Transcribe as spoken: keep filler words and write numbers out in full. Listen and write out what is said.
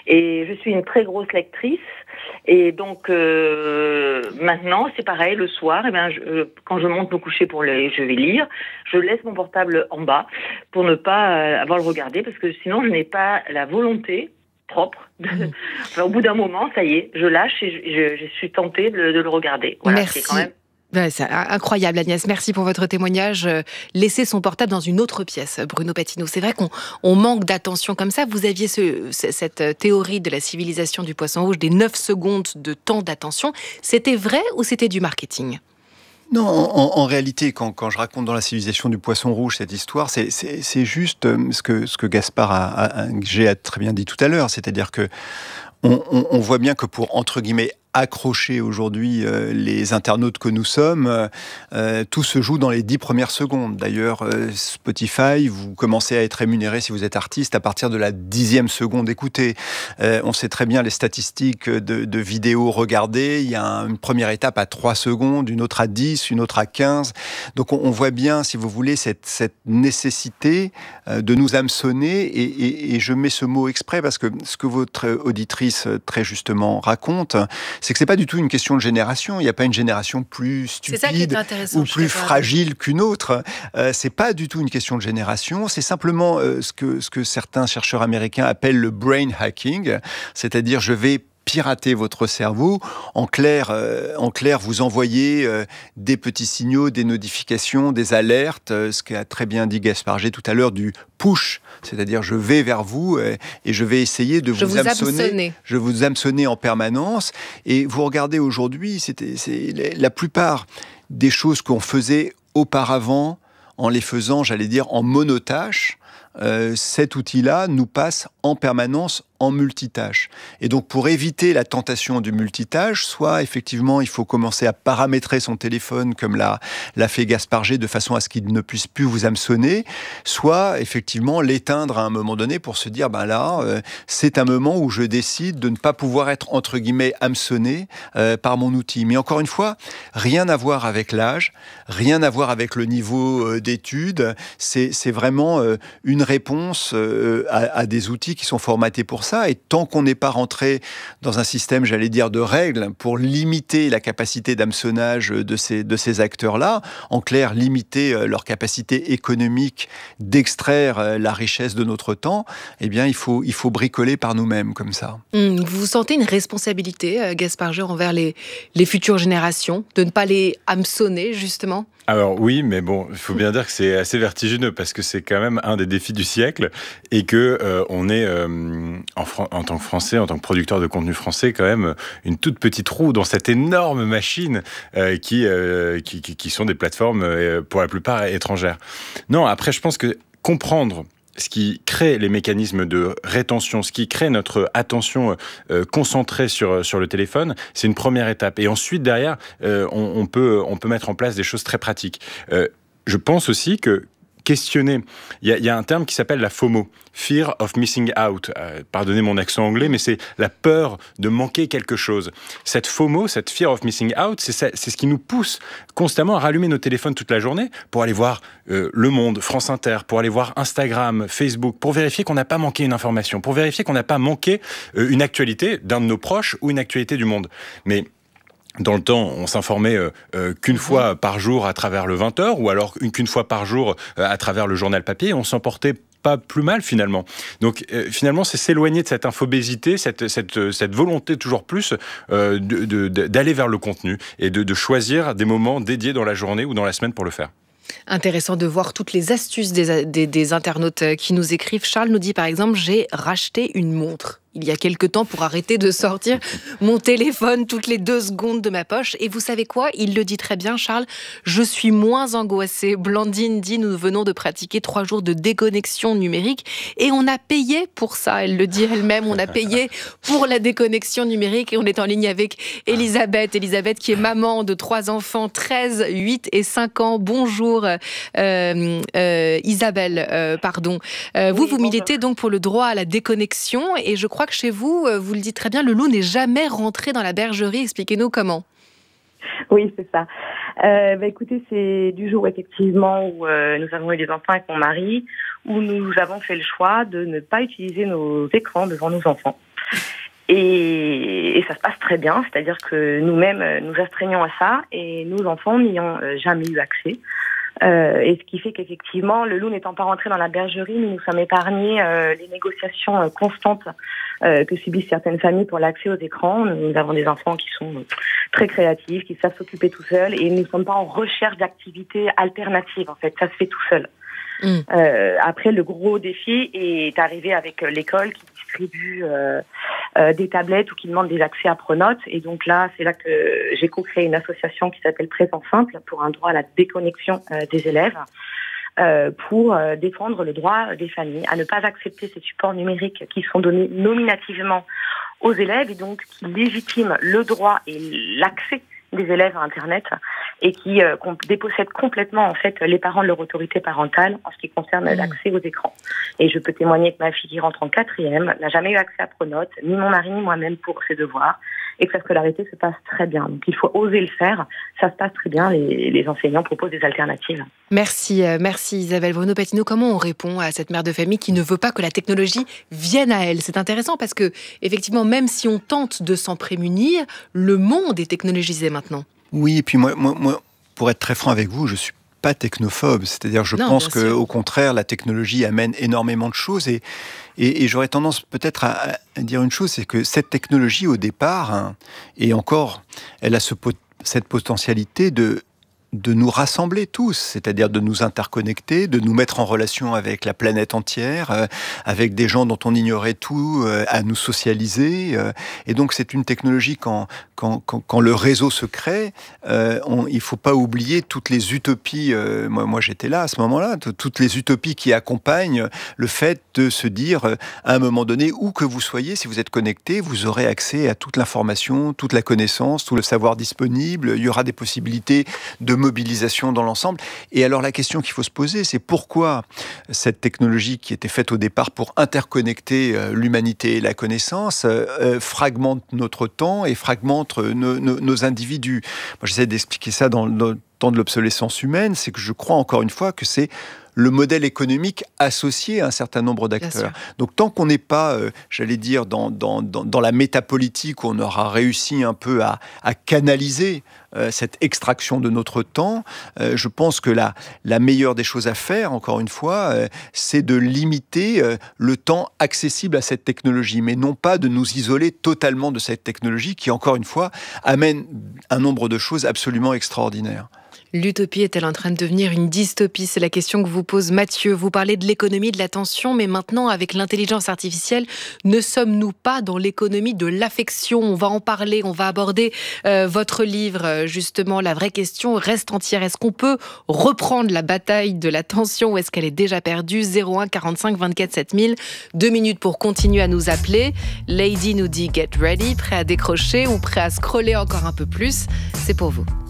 Et je suis une très grosse lectrice. Et donc euh, maintenant, c'est pareil, le soir, eh ben, je, quand je monte me coucher pour les, je vais lire, je laisse mon portable en bas pour ne pas euh, avoir le regarder, parce que sinon je n'ai pas la volonté propre. De... Mmh. Enfin, au bout d'un moment, ça y est, je lâche et je, je, je suis tentée de, de le regarder. Voilà, Merci. c'est quand même... Ouais, c'est incroyable, Agnès. Merci pour votre témoignage. Laisser son portable dans une autre pièce, Bruno Patino. C'est vrai qu'on on manque d'attention comme ça. Vous aviez ce, cette théorie de la civilisation du poisson rouge, des neuf secondes de temps d'attention. C'était vrai ou c'était du marketing ? Non, en, en réalité, quand, quand je raconte dans la civilisation du poisson rouge cette histoire, c'est, c'est, c'est juste ce que, ce que Gaspard a, a, a, G a très bien dit tout à l'heure. C'est-à-dire que on, on, on voit bien que pour, entre guillemets, accrocher aujourd'hui euh, les internautes que nous sommes, euh, tout se joue dans les dix premières secondes. D'ailleurs, euh, Spotify, vous commencez à être rémunéré si vous êtes artiste à partir de la dixième seconde écoutée. Euh, on sait très bien les statistiques de, de vidéos regardées. Il y a un, une première étape à trois secondes, une autre à dix, une autre à quinze. Donc on, on voit bien, si vous voulez, cette, cette nécessité euh, de nous hameçonner. Et, et, et je mets ce mot exprès parce que ce que votre auditrice très justement raconte, c'est que c'est pas du tout une question de génération. Il n'y a pas une génération plus stupide ou plus fragile qu'une autre. Euh, c'est pas du tout une question de génération. C'est simplement euh, ce que ce que certains chercheurs américains appellent le brain hacking, c'est-à-dire je vais pirater votre cerveau. En clair, euh, en clair, vous envoyez euh, des petits signaux, des notifications, des alertes, euh, ce qu'a très bien dit Gaspard G tout à l'heure, du push, c'est-à-dire je vais vers vous euh, et je vais essayer de je vous, vous hameçonner. hameçonner. Je vous hameçonner en permanence. Et vous regardez aujourd'hui, c'était, c'est la plupart des choses qu'on faisait auparavant, en les faisant, j'allais dire, en monotâche, euh, cet outil-là nous passe en permanence en multitâche. Et donc, pour éviter la tentation du multitâche, soit, effectivement, il faut commencer à paramétrer son téléphone comme l'a, l'a fait Gaspard G, de façon à ce qu'il ne puisse plus vous hameçonner, soit, effectivement, l'éteindre à un moment donné pour se dire, ben là, euh, c'est un moment où je décide de ne pas pouvoir être, entre guillemets, hameçonné euh, par mon outil. Mais encore une fois, rien à voir avec l'âge, rien à voir avec le niveau euh, d'études, c'est, c'est vraiment euh, une réponse euh, à, à des outils qui sont formatés pour ça. Et tant qu'on n'est pas rentré dans un système, j'allais dire, de règles pour limiter la capacité d'hameçonnage de ces, de ces acteurs-là, en clair, limiter leur capacité économique d'extraire la richesse de notre temps, eh bien, il faut, il faut bricoler par nous-mêmes comme ça. Mmh, vous sentez une responsabilité, Gaspard G, envers les, les futures générations, de ne pas les hameçonner, justement ? Alors oui, mais bon, il faut bien dire que c'est assez vertigineux parce que c'est quand même un des défis du siècle et que euh, on est euh, en, Fran- en tant que Français, en tant que producteur de contenu français, quand même une toute petite roue dans cette énorme machine euh, qui, euh, qui, qui qui sont des plateformes euh, pour la plupart étrangères. Non, après je pense que comprendre ce qui crée les mécanismes de rétention, ce qui crée notre attention euh, concentrée sur sur le téléphone, c'est une première étape. Et ensuite, derrière, euh, on, on peut on peut mettre en place des choses très pratiques. Euh, je pense aussi que questionner. Il y a, il y a un terme qui s'appelle la FOMO, Fear of Missing Out. Euh, pardonnez mon accent anglais, mais c'est la peur de manquer quelque chose. Cette FOMO, cette Fear of Missing Out, c'est, ça, c'est ce qui nous pousse constamment à rallumer nos téléphones toute la journée pour aller voir euh, Le Monde, France Inter, pour aller voir Instagram, Facebook, pour vérifier qu'on n'a pas manqué une information, pour vérifier qu'on n'a pas manqué euh, une actualité d'un de nos proches ou une actualité du monde. Mais dans le temps, on s'informait euh, euh, qu'une fois par jour à travers le vingt heures, ou alors une, qu'une fois par jour euh, à travers le journal papier. On s'en portait pas plus mal finalement. Donc euh, finalement, c'est s'éloigner de cette infobésité, cette, cette, cette volonté toujours plus euh, de, de, d'aller vers le contenu et de, de choisir des moments dédiés dans la journée ou dans la semaine pour le faire. Intéressant de voir toutes les astuces des, des, des internautes qui nous écrivent. Charles nous dit par exemple, j'ai racheté une montre il y a quelque temps pour arrêter de sortir mon téléphone toutes les deux secondes de ma poche. Et vous savez quoi ? Il le dit très bien, Charles. Je suis moins angoissée. Blandine dit, nous venons de pratiquer trois jours de déconnexion numérique et on a payé pour ça. Elle le dit elle-même. On a payé pour la déconnexion numérique et on est en ligne avec Elisabeth. Elisabeth qui est maman de trois enfants, treize, huit et cinq ans. Bonjour euh, euh, Isabelle, euh, pardon. Euh, vous, oui, vous militez donc pour le droit à la déconnexion et je crois que chez vous, vous le dites très bien, le loup n'est jamais rentré dans la bergerie. Expliquez-nous comment. Oui, c'est ça. Euh, bah, écoutez, c'est du jour effectivement où euh, nous avons eu des enfants avec mon mari, où nous avons fait le choix de ne pas utiliser nos écrans devant nos enfants. Et, et ça se passe très bien, c'est-à-dire que nous-mêmes nous astreignons à ça et nos enfants n'y ont jamais eu accès. Euh, et ce qui fait qu'effectivement, le loup n'étant pas rentré dans la bergerie, nous nous sommes épargnés euh, les négociations euh, constantes euh, que subissent certaines familles pour l'accès aux écrans. Nous avons des enfants qui sont très créatifs, qui savent s'occuper tout seuls, et nous ne sommes pas en recherche d'activités alternatives. En fait, ça se fait tout seul. Mmh. Euh, après, le gros défi est arrivé avec l'école qui distribue euh, euh, des tablettes ou qui demande des accès à Pronote. Et donc là, c'est là que j'ai co-créé une association qui s'appelle Présent Simple pour un droit à la déconnexion euh, des élèves, euh, pour euh, défendre le droit des familles à ne pas accepter ces supports numériques qui sont donnés nominativement aux élèves et donc qui légitiment le droit et l'accès des élèves à Internet et qui euh, dépossèdent complètement en fait les parents de leur autorité parentale en ce qui concerne mmh. l'accès aux écrans. Et je peux témoigner que ma fille qui rentre en quatrième n'a jamais eu accès à Pronote, ni mon mari ni moi-même pour ses devoirs, et que sa scolarité se passe très bien. Donc il faut oser le faire, ça se passe très bien, les, les enseignants proposent des alternatives. Merci, euh, merci Isabelle Bruno-Patino. Comment on répond à cette mère de famille qui ne veut pas que la technologie vienne à elle ? C'est intéressant parce que, effectivement, même si on tente de s'en prémunir, le monde est technologisé maintenant. Oui, et puis moi, moi, moi pour être très franc avec vous, je suis pas technophobe, c'est-à-dire je non, pense qu'au contraire la technologie amène énormément de choses et, et, et j'aurais tendance peut-être à, à dire une chose, c'est que cette technologie au départ, hein, et encore, elle a ce, cette potentialité de de nous rassembler tous, c'est-à-dire de nous interconnecter, de nous mettre en relation avec la planète entière, euh, avec des gens dont on ignorait tout, euh, à nous socialiser. Euh, et donc c'est une technologie, quand, quand, quand, quand le réseau se crée, euh, on, il ne faut pas oublier toutes les utopies, euh, moi, moi j'étais là à ce moment-là, t- toutes les utopies qui accompagnent le fait de se dire, euh, à un moment donné, où que vous soyez, si vous êtes connecté, vous aurez accès à toute l'information, toute la connaissance, tout le savoir disponible, il y aura des possibilités de mobilisation dans l'ensemble. Et alors la question qu'il faut se poser, c'est pourquoi cette technologie qui était faite au départ pour interconnecter euh, l'humanité et la connaissance euh, fragmente notre temps et fragmente nos, nos, nos individus. Moi j'essaie d'expliquer ça dans, dans le temps de l'obsolescence humaine, c'est que je crois encore une fois que c'est le modèle économique associé à un certain nombre d'acteurs. Donc tant qu'on n'est pas, euh, j'allais dire, dans, dans, dans, dans la métapolitique, où on aura réussi un peu à, à canaliser euh, cette extraction de notre temps, euh, je pense que la, la meilleure des choses à faire, encore une fois, euh, c'est de limiter euh, le temps accessible à cette technologie, mais non pas de nous isoler totalement de cette technologie qui, encore une fois, amène un nombre de choses absolument extraordinaires. L'utopie est-elle en train de devenir une dystopie ? C'est la question que vous pose Mathieu. Vous parlez de l'économie de l'attention, mais maintenant, avec l'intelligence artificielle, ne sommes-nous pas dans l'économie de l'affection ? On va en parler, on va aborder euh, votre livre, justement. La vraie question reste entière. Est-ce qu'on peut reprendre la bataille de l'attention ou est-ce qu'elle est déjà perdue ? zéro un quarante-cinq vingt-quatre sept mille. Deux minutes pour continuer à nous appeler. Lady nous dit « Get ready », prêt à décrocher ou prêt à scroller encore un peu plus ? C'est pour vous.